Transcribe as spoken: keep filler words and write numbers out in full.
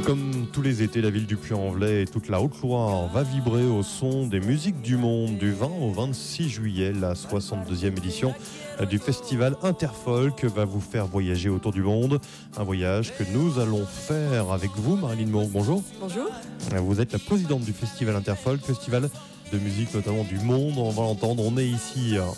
Comme tous les étés, la ville du Puy-en-Velay et toute la Haute-Loire va vibrer au son des musiques du monde du vingt au vingt-six juillet. La soixante-deuxième édition du festival Interfolk va vous faire voyager autour du monde. Un voyage que nous allons faire avec vous, Marilyn Mourgue. Bonjour. Bonjour. Vous êtes la présidente du festival Interfolk, festival de musique notamment du monde. On va l'entendre. On est ici